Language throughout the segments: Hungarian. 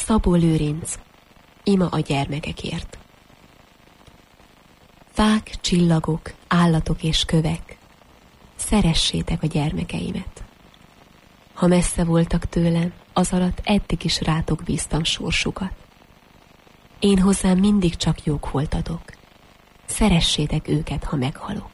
Szabó Lőrinc, ima a gyermekekért. Fák, csillagok, állatok és kövek, szeressétek a gyermekeimet. Ha messze voltak tőlem, az alatt eddig is rátok bíztam sorsukat. Én hozzám mindig csak jók voltatok, szeressétek őket, ha meghalok.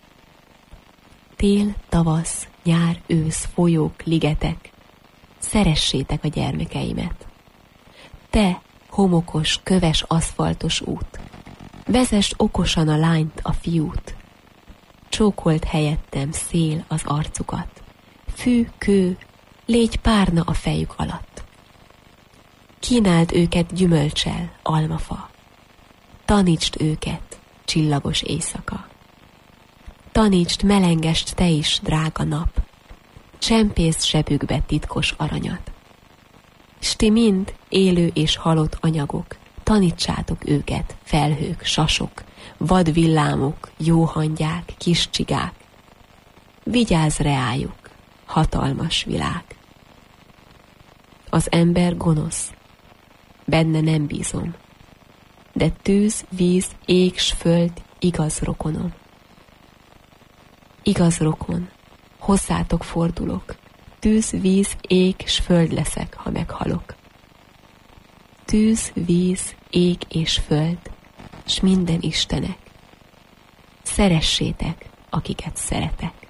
Tél, tavasz, nyár, ősz, folyók, ligetek, szeressétek a gyermekeimet. Te, homokos, köves, aszfaltos út, vezess okosan a lányt, a fiút. Csókolt helyettem szél az arcukat, fű, kő, légy párna a fejük alatt. Kínáld őket gyümölccsel, almafa, tanítsd őket, csillagos éjszaka. Tanítsd, melengest te is, drága nap, csempészd zsebükbe titkos aranyat. S ti mind, élő és halott anyagok, tanítsátok őket, felhők, sasok, vadvillámok, jóhangyák, kis csigák. Vigyázz reájuk, hatalmas világ. Az ember gonosz, benne nem bízom, de tűz, víz, ég s föld igaz rokonom. Igaz rokon, hozzátok fordulok, tűz, víz, ég s föld leszek, ha meghalok. Tűz, víz, ég és föld, s minden istenek, szeressétek, akiket szeretek.